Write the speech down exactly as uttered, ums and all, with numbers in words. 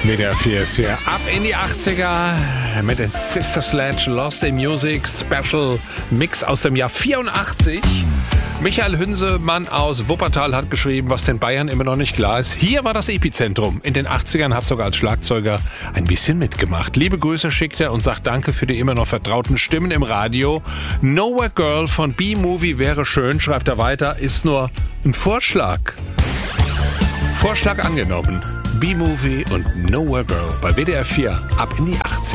W D R vier ist hier ab in die achtziger mit den Sister Sledge Lost in Music Special Mix aus dem Jahr vierundachtzig. Michael Hünsemann aus Wuppertal hat geschrieben, was den Bayern immer noch nicht klar ist. Hier war das Epizentrum. In den achtzigern habe sogar als Schlagzeuger ein bisschen mitgemacht. Liebe Grüße schickt er und sagt danke für die immer noch vertrauten Stimmen im Radio. Nowhere Girl von B-Movie wäre schön, schreibt er weiter, ist nur ein Vorschlag. Vorschlag angenommen. B-Movie und Nowhere Girl bei W D R vier ab in die